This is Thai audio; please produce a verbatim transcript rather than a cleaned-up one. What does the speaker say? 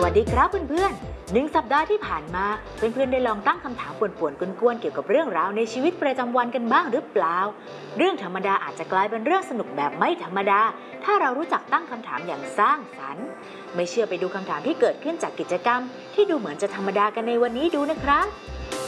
วัสดีครับเพื่อนๆหนึ่งสัปดาห์ที่ผ่านมาเพื่อนๆได้ลองตั้งคำถามป่วนๆกวนๆเกี่ยวกับเรื่องราวในชีวิตประจำวันกันบ้างหรือเปล่าเรื่องธรรมดาอาจจะกลายเป็นเรื่องสนุกแบบไม่ธรรมดาถ้าเรารู้จักตั้งคำถามอย่างสร้างสรรค์ไม่เชื่อไปดูคำถามที่เกิดขึ้นจากกิจกรรมที่ดูเหมือนจะธรรมดากันในวันนี้ดูนะครับ